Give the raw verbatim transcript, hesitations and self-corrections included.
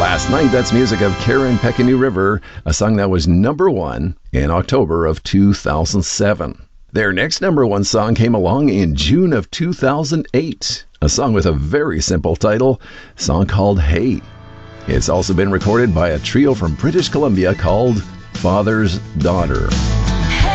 Last Night. That's music of Karen Peckanu River, a song that was number one in October of two thousand seven. Their next number one song came along in June of two thousand eight, a song with a very simple title, a song called Hey. It's also been recorded by a trio from British Columbia called Father's Daughter.